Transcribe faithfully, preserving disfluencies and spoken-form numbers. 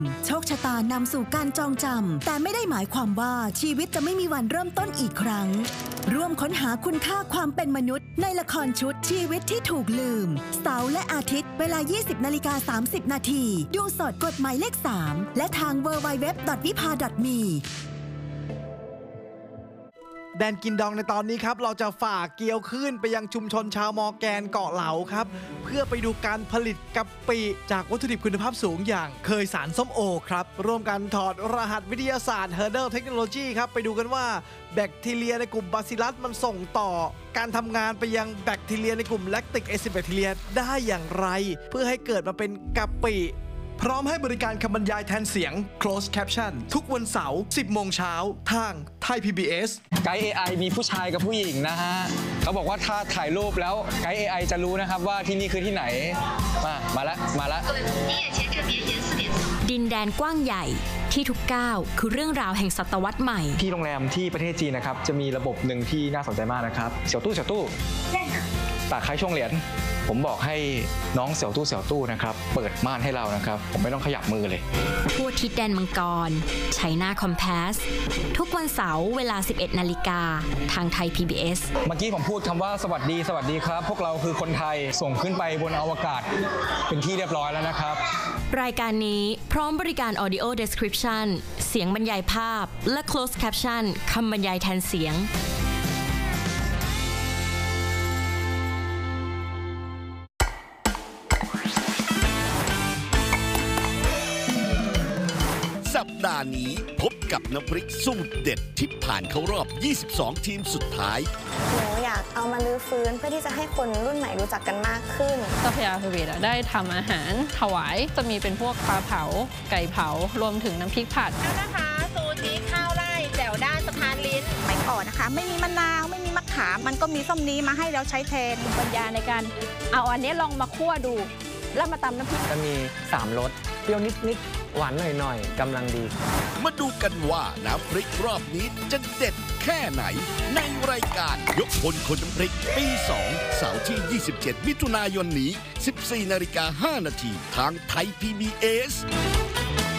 โชคชะตานำสู่การจองจำแต่ไม่ได้หมายความว่าชีวิตจะไม่มีวันเริ่มต้นอีกครั้งร่วมค้นหาคุณค่าความเป็นมนุษย์ในละครชุดชีวิตที่ถูกลืมเสาร์และอาทิตย์เวลา ยี่สิบนาฬิกาสามสิบนาทีดูสดกดหมายเลขสามและทาง ดับเบิลยู ดับเบิลยู ดับเบิลยู ดอท วิภา ดอท มีแดนกินดองในตอนนี้ครับเราจะฝ่าเกียวขึ้นไปยังชุมชนชาวมอร์แกนเกาะเหลาครับเพื่อไปดูการผลิตกะปิจากวัตถุดิบคุณภาพสูงอย่างเคยสารส้มโอครับร่วมกันถอดรหัสวิทยาศาสตร์ Hurdle Technology ครับไปดูกันว่าแบคทีเรียในกลุ่มบาซิลัสมันส่งต่อการทำงานไปยังแบคทีเรียในกลุ่มแลคติกแอซิดแบคทีเรียได้อย่างไรเพื่อให้เกิดมาเป็นกะปิพร้อมให้บริการคำบรรยายแทนเสียง closed caption ทุกวันเสาร์ สิบโมงเช้าทางไทย พี บี เอสไกด์ เอ ไอ มีผู้ชายกับผู้หญิงนะฮะเขาบอกว่าถ้าถ่ายรูปแล้วไกด์ เอ ไอ จะรู้นะครับว่าที่นี่คือที่ไหนมามาละมาละดินแดนกว้างใหญ่ที่ทุกก้าวคือเรื่องราวแห่งศตวรรษใหม่ที่โรงแรมที่ประเทศจีนนะครับจะมีระบบหนึ่งที่น่าสนใจมากนะครับเสี่ยวตู้เสี่ยวตู้ตากไคร้ช่วงเหรียญผมบอกให้น้องเสี่ยวตู้เสี่ยวตู้นะครับเปิดม่านให้เรานะครับผมไม่ต้องขยับมือเลยทั่วทิศแดนมังกรไชน่าคอมเพสทุกวันเสาร์เวลา สิบเอ็ดนาฬิกาทางไทย พี บี เอสเมื่อกี้ผมพูดคำว่าสวัสดีสวัสดีครับพวกเราคือคนไทยส่งขึ้นไปบนอวกาศเป็นที่เรียบร้อยแล้วนะครับรายการนี้พร้อมบริการ Audio Description เสียงบรรยายภาพและ Closed Caption คำบรรยายแทนเสียงสัปดาห์นี้พบกับน้ำพริกสูตรเด็ดที่ผ่านเข้ารอบ ยี่สิบสอง ทีมสุดท้ายหนูอยากเอามาลื้อฟื้นเพื่อที่จะให้คนรุ่นใหม่รู้จักกันมากขึ้นเจ้าพระยาเทวีได้ทำอาหารถวายจะมีเป็นพวกปลาเผาไก่เผารวมถึงน้ำพริกผัดแล้วนะคะสูตรนี้ข้าวไร่แจ่วด้านสะพานลิ้นสมัยก่อนนะคะไม่มีมะนาวไม่มีมะขามมันก็มีส้มนี้มาให้เราใช้แทนปัญญาในการเอาอันนี้ลองมาคั่วดูแล้วมาตำน้ำพริกจะมีสามรสเปรี้ยวนิดๆหวานหน่อยๆกำลังดีมาดูกันว่าน้ำพริกรอบนี้จะเด็ดแค่ไหนในรายการยกพลคนน้ำพริกปีสองเสาร์ที่ ยี่สิบเจ็ด มิถุนายนนี้ สิบสี่นาฬิกาห้านาทีทางไทย พี บี เอส